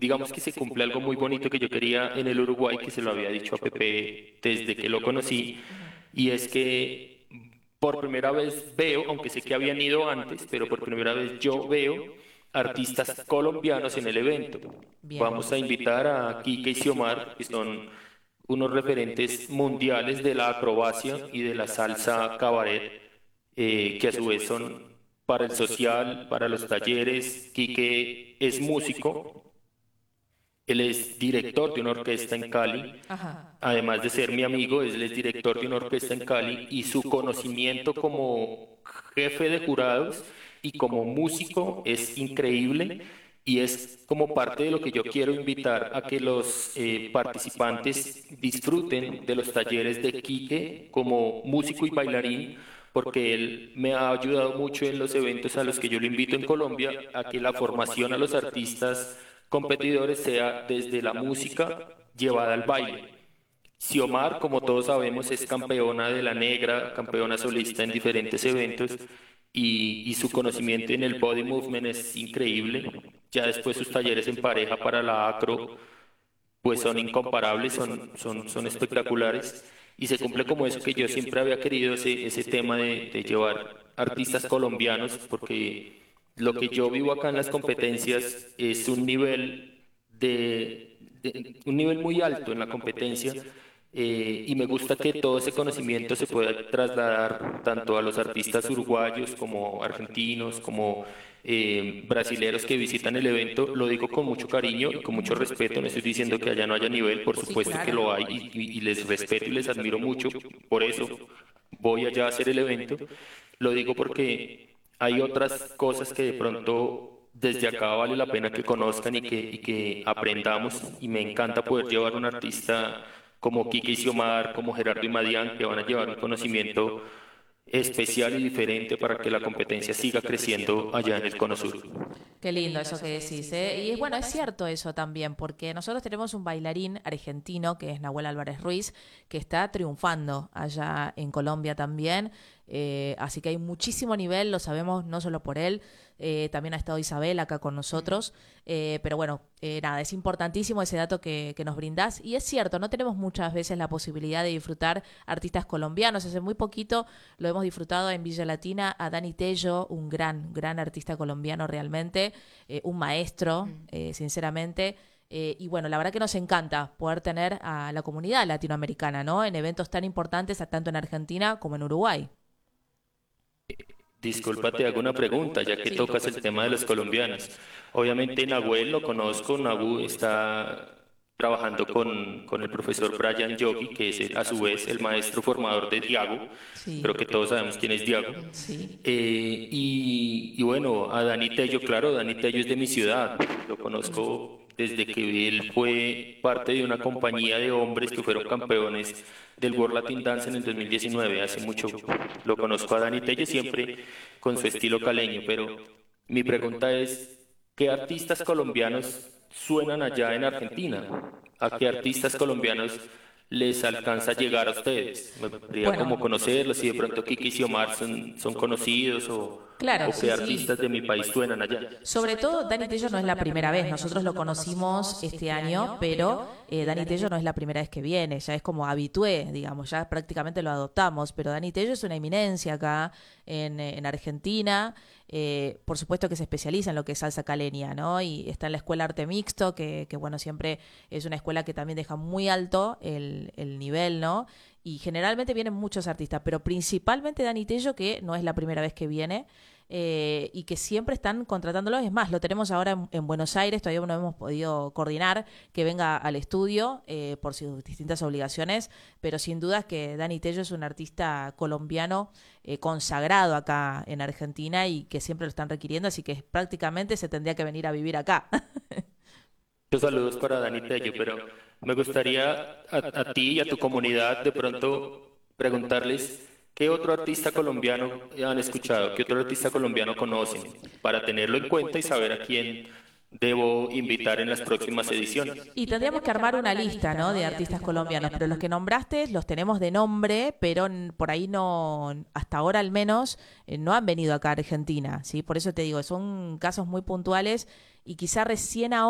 digamos que se cumple algo muy bonito que yo quería en el Uruguay, que se lo había dicho a Pepe desde que lo conocí, y es que por primera vez veo, aunque sé que habían ido antes, pero por primera vez yo veo artistas colombianos en el evento. Bien. Vamos a invitar a Kike y Xiomar, que son unos referentes mundiales de la acrobacia y de la salsa cabaret, que a su vez son para el social, para los talleres. Quique es músico, él es director de una orquesta en Cali. Ajá. Además de ser mi amigo, él es director de una orquesta en Cali y su conocimiento como jefe de jurados y como músico es increíble y es como parte de lo que yo quiero invitar a que los participantes disfruten de los talleres de Quique como músico y bailarín, porque él me ha ayudado mucho en los eventos a los que yo lo invito en Colombia a que la formación a los artistas competidores sea desde la música llevada al baile. Xiomar, como todos sabemos, es campeona de la negra, campeona solista en diferentes eventos y su conocimiento en el body movement es increíble. Ya después sus talleres en pareja para la acro pues son incomparables, son espectaculares y se cumple como eso que yo siempre había querido, ese tema de llevar artistas colombianos, porque lo que yo vivo acá en las competencias es un nivel un nivel muy alto en la competencia, y me gusta que todo ese conocimiento se pueda trasladar tanto a los artistas uruguayos como argentinos, como brasileros que visitan el evento. Lo digo con mucho cariño y con mucho respeto, no estoy diciendo que allá no haya nivel, por Sí, supuesto que claro. lo hay y les respeto y les admiro mucho, por eso voy allá a hacer el evento. Lo digo porque hay otras cosas que de pronto desde acá vale la pena que conozcan y que aprendamos, y me encanta poder llevar un artista como Kike y Xiomar, como Gerardo y Madian, que van a llevar un conocimiento especial y diferente para que la competencia siga creciendo allá en el Cono Sur. Qué lindo eso que decís, ¿eh? Y es bueno, es cierto eso también, porque nosotros tenemos un bailarín argentino que es Nahuel Álvarez Ruiz, que está triunfando allá en Colombia también. Así que hay muchísimo nivel, lo sabemos no solo por él, también ha estado Isabel acá con nosotros. Pero bueno, nada, es importantísimo ese dato que nos brindás. Y es cierto, no tenemos muchas veces la posibilidad de disfrutar artistas colombianos. Hace muy poquito lo hemos disfrutado en Villa Latina a Dani Tello, un gran artista colombiano realmente, un maestro, sinceramente. Y bueno, la verdad que nos encanta poder tener a la comunidad latinoamericana, ¿no? En eventos tan importantes, tanto en Argentina como en Uruguay. Disculpa, te hago una pregunta, ya que Sí. tocas el tema de los colombianos. Obviamente Nahuel lo conozco, Nahu está trabajando con el profesor Brian Yogi, que es a su vez el maestro formador de Diago. Sí. Creo que todos sabemos quién es Diago. Sí. Y bueno, a Dani Tello, claro, Dani Tello es de mi ciudad. Lo conozco desde que él fue parte de una compañía de hombres que fueron campeones del World Latin Dance en el 2019. Hace mucho lo conozco a Dani Tello, siempre con su estilo caleño. Pero mi pregunta es, ¿qué artistas colombianos suenan allá en Argentina? ¿A qué artistas colombianos les alcanza a llegar a ustedes? Me gustaría Bueno, como conocerlos, si de pronto Kiki y Xiomar son conocidos claro, o sí, qué sí. artistas de mi país suenan allá. Sobre todo, Dani Tello no es la primera vez. Nosotros lo conocimos este año, pero Dani Tello no es la primera vez que viene. Ya es como habitué, digamos, ya prácticamente lo adoptamos. Pero Dani Tello es una eminencia acá en Argentina. Por supuesto que se especializa en lo que es salsa caleña, ¿no? Y está en la escuela Arte Mixto, que bueno, siempre es una escuela que también deja muy alto el nivel, ¿no? Y generalmente vienen muchos artistas, pero principalmente Dani Tello, que no es la primera vez que viene, y que siempre están contratándolo. Es más, lo tenemos ahora en Buenos Aires, todavía no hemos podido coordinar que venga al estudio por sus distintas obligaciones, pero sin dudas que Dani Tello es un artista colombiano consagrado acá en Argentina y que siempre lo están requiriendo, así que prácticamente se tendría que venir a vivir acá. Muchos saludos para Dani Tello, pero me gustaría a ti y a tu comunidad de pronto preguntarles qué otro artista colombiano han escuchado, qué otro artista colombiano conocen, para tenerlo en cuenta y saber a quién debo invitar en las próximas ediciones. Y tendríamos que armar una lista, ¿no? De artistas colombianos, pero los que nombraste los tenemos de nombre, pero por ahí no, hasta ahora al menos, no han venido acá a Argentina, ¿sí? Por eso te digo, son casos muy puntuales y quizá recién ahora